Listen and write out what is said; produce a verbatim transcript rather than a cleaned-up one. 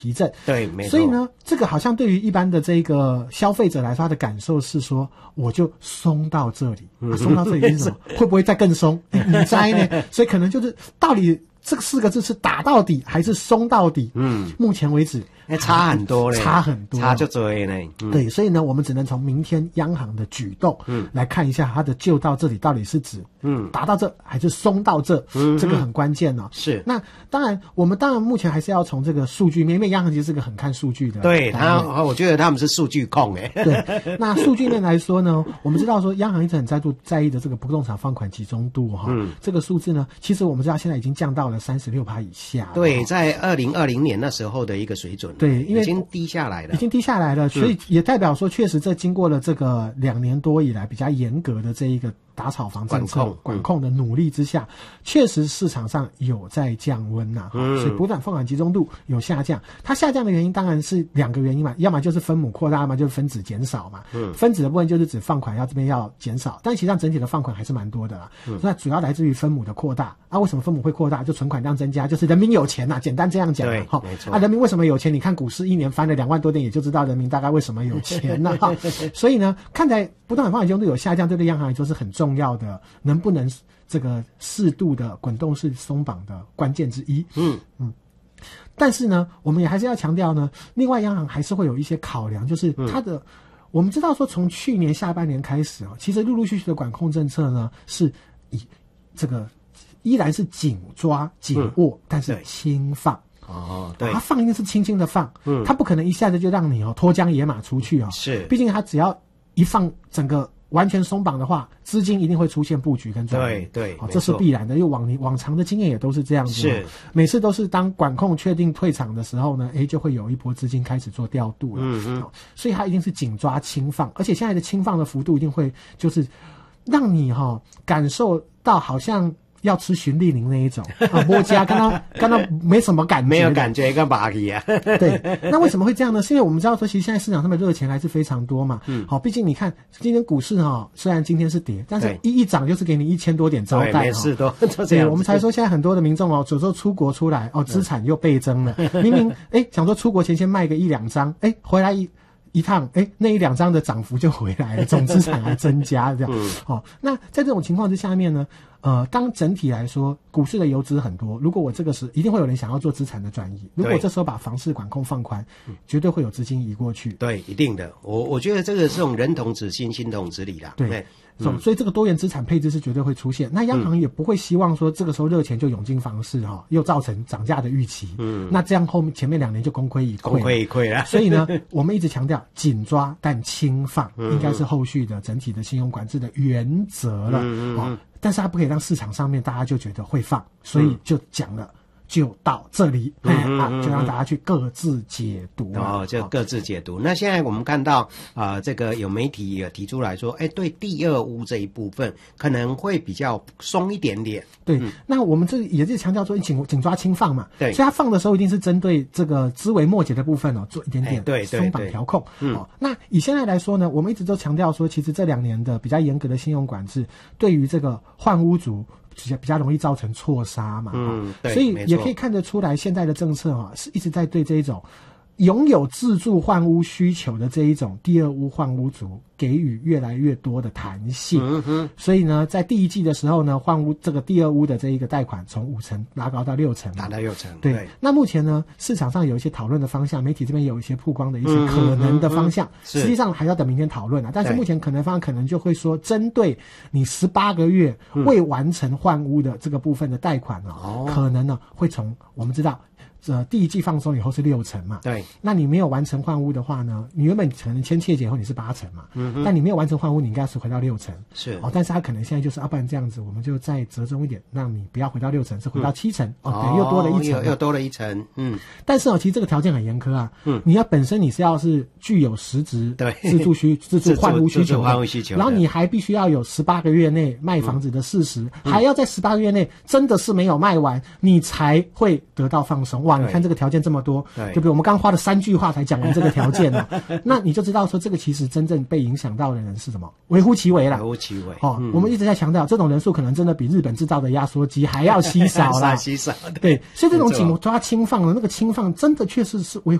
提振。 对，没错。 所以呢，这个好像对于一般的这个消费者来说，他的感受是说，我就松到这里，啊、松到这里是什么？会不会再更松？你猜呢？所以可能就是到底这个四个字是打到底还是松到底？嗯，目前为止。 差很多嘞， 差很多， 差就多呢、嗯。 对，所以呢，我们只能从明天央行的举动，嗯，来看一下它的就到这里到底是指，嗯，达到这还是松到这，嗯，这个很关键哦。 是。 那当然，我们当然目前还是要从这个数据面，因为央行其实是个很看数据的。 对，他，我觉得他们是数据控诶。 对，那数据面来说呢，我们知道说央行一直很在乎在意的这个不动产放款集中度哈，嗯，这个数字呢，其实我们知道现在已经降到了三十六趴以下。 对，在二零二零年那时候的一个水准。 对，因为已经低下来了， 已经低下来了，所以也代表说，确实这经过了这个两年多以来比较严格的这一个打炒房政策管控的努力之下，确实市场上有在降温呐、啊嗯，所以不动放款集中度有下降。它下降的原因当然是两个原因嘛，要么就是分母扩大，要么就是分子减少嘛。嗯，分子的部分就是指放款要这边要减少，但其实上整体的放款还是蛮多的啦。嗯，那主要来自于分母的扩大啊。为什么分母会扩大？就存款量增加，就是人民有钱呐、啊，简单这样讲。 对，没错。 啊，人民为什么有钱？你看股市一年翻了两万多点，也就知道人民大概为什么有钱了、啊。所以呢，看起来不动产放款集中度有下降，对对央行来说是很重要的，能不能这个适度的滚动式松绑的关键之一。嗯嗯。但是呢，我们也还是要强调呢，另外央行还是会有一些考量，就是它的、嗯、我们知道说，从去年下半年开始啊，其实陆陆续续的管控政策呢，是以这个依然是紧抓紧握，嗯、但是轻放。 哦，对， 它放一定是轻轻的放，嗯，它不可能一下子就让你哦脱缰野马出去哦， 是， 毕竟它只要一放整个完全松绑的话，资金一定会出现布局跟转移， 对对， 哦，这是必然的，因为往往常的经验也都是这样子， 是， 每次都是当管控确定退场的时候呢，哎，就会有一波资金开始做调度了，嗯嗯、哦，所以它一定是紧抓轻放，而且现在的轻放的幅度一定会就是让你哈、哦、感受到好像。要吃循利宁那一种啊，摸家刚刚刚刚没什么感觉， 没有感觉，跟拔起啊。 对，那为什么会这样呢？是因为我们知道说，其实现在市场上面热钱还是非常多嘛。嗯，好，毕竟你看今天股市哈、哦，虽然今天是跌，但是一一涨就是给你一千多点招待， 没事都都这样。我们才说现在很多的民众哦，有时候出国出来哦，资产又倍增了。明明哎想说出国前先卖个一两张，哎回来一。一趟，哎，那一两张的涨幅就回来了，总资产还增加，这样。嗯、哦，那在这种情况之下面呢，呃，当整体来说，股市的游资很多，如果我这个时一定会有人想要做资产的转移，如果这时候把房市管控放宽，绝对会有资金移过去。 对，一定的。我我觉得这个是种人同此心，心同此理啦。 对。对嗯、所以这个多元资产配置是绝对会出现。那央行也不会希望说这个时候热钱就涌进房市哈、哦，又造成涨价的预期。嗯，那这样后面前面两年就功亏一篑， 功亏一篑了。 所以呢，我们一直强调紧抓但轻放，应该是后续的整体的信用管制的原则了。嗯嗯哦，但是它不可以让市场上面大家就觉得会放，所以就讲了。就到这里，嗯嗯嗯啊，就让大家去各自解读哦，就各自解读。那现在我们看到啊、呃，这个有媒体也提出来说，哎，对第二屋这一部分可能会比较松一点点。 对，嗯、那我们这也是强调说紧紧抓轻放嘛， 对， 所以它放的时候一定是针对这个枝微末节的部分哦，做一点点对松绑调控。嗯、哦，那以现在来说呢，我们一直都强调说，其实这两年的比较严格的信用管制，对于这个换屋族。比较比较容易造成错杀嘛， 嗯，对， 所以也可以看得出来，现在的政策哈、啊、是一直在对这一种拥有自住换屋需求的这一种第二屋换屋族给予越来越多的弹性。嗯哼，所以呢，在第一季的时候呢，换屋这个第二屋的这一个贷款从五成拉高到六成， 达到六成。 对， 对那目前呢，市场上有一些讨论的方向，媒体这边有一些曝光的一些可能的方向，嗯嗯嗯、实际上还要等明天讨论啊。但是目前可能方向可能就会说，针对你十八个月未完成换屋的这个部分的贷款呢、哦嗯，可能呢会从我们知道。呃，第一季放松以后是六成嘛， 对， 那你没有完成换屋的话呢，你原本可能签切结以后你是八成嘛，嗯哼，但你没有完成换屋，你应该是回到六成， 是哦，但是他可能现在就是，要、啊、不然这样子，我们就再折中一点，让你不要回到六成，是回到七成，嗯、哦，等于又多了一层、 哦，又多了一层，嗯， 但是哦，其实这个条件很严苛啊，嗯，你要本身你是要是具有实质对自住需自住换屋需求换屋需求， 然后你还必须要有十八个月内卖房子的事实，嗯、还要在十八个月内真的是没有卖完，你才会得到放松。 哇，你看这个条件这么多，对不对？我们刚花了三句话才讲完这个条件呢，那你就知道说这个其实真正被影响到的人是什么？微乎其微啦， 微乎其微。 哦、嗯，我们一直在强调，这种人数可能真的比日本制造的压缩机还要稀少啦， 稀少。 对，所以这种警抓轻放的那个轻放，真的确实是微